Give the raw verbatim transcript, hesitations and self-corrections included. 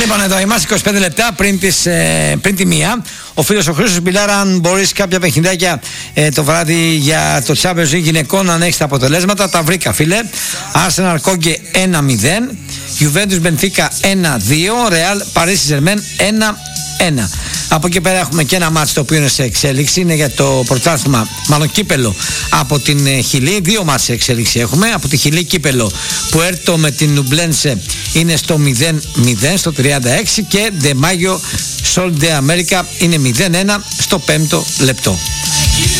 Λοιπόν, εδώ είμαστε είκοσι πέντε λεπτά πριν, τις, ε, πριν τη μία. Ο φίλος ο Χρήστος Μπιλάρα, αν μπορείς κάποια παιχνιδάκια ε, το βράδυ για το Champions League γυναικών, αν έχεις τα αποτελέσματα, τα βρήκα φίλε. Arsenal Κόγκε ένα μηδέν, Juventus Benfica ένα δύο, Real Paris Saint-Germain ένα ένα. Από εκεί πέρα έχουμε και ένα μάτς το οποίο είναι σε εξέλιξη, είναι για το πρωτάθλημα, μάλλον κύπελο από την ε, Χιλή. Δύο μάτς σε εξέλιξη έχουμε. Από τη Χιλή κύπελο που έρτο με την Νουμπλένσε είναι στο μηδέν μηδέν στο τριάντα έξι και De Mayo Sol de America είναι μηδέν ένα στο πέμπτο λεπτό.